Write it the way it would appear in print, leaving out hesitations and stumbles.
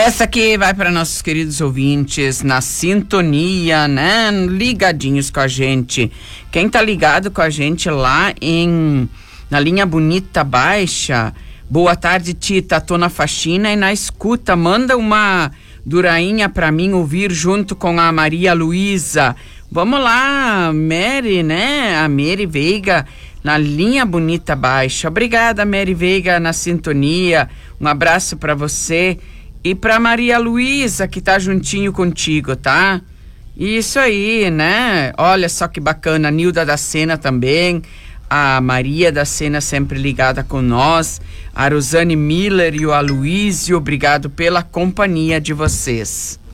Essa aqui vai para nossos queridos ouvintes na sintonia, né? Ligadinhos com a gente. Quem tá ligado com a gente lá na linha Bonita Baixa, boa tarde, Tita, tô na faxina e na escuta, manda uma durainha pra mim ouvir junto com a Maria Luísa. Vamos lá, Mary, né? A Mary Veiga na linha Bonita Baixa. Obrigada, Mary Veiga, na sintonia. Um abraço pra você e pra Maria Luísa, que tá juntinho contigo, tá? Isso aí, né? Olha só que bacana, a Nilda da Sena também, a Maria da Sena sempre ligada com nós, a Rosane Miller e o Aloísio, obrigado pela companhia de vocês.